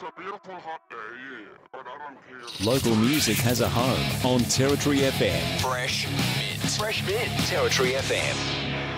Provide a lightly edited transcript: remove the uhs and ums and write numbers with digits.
a beautiful hot day, yeah, but I don't care. Local music has a home on Territory FM. Fresh Mint. Fresh Mint. Territory FM.